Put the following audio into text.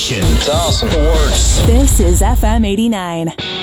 station. It's awesome. It works. This is FM 89.